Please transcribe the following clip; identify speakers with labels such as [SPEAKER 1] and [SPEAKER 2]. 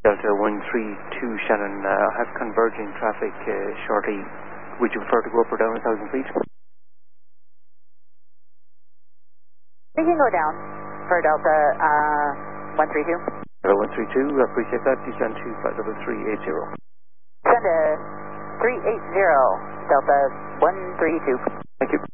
[SPEAKER 1] Delta 132 Shannon, I have converging traffic shortly. Would you prefer to go up or down 1,000 feet?
[SPEAKER 2] We can go down for Delta 132.
[SPEAKER 1] Delta 132, I appreciate that. Descend to flight level 380.
[SPEAKER 2] Send to 380, Delta 132.
[SPEAKER 1] Thank you.